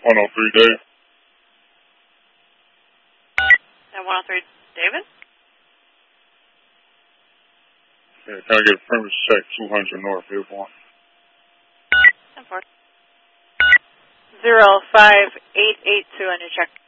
103 Dave. At 103 David? Yeah, can I get a premise check 200 North Airborne? 10-4. 05882 on your check.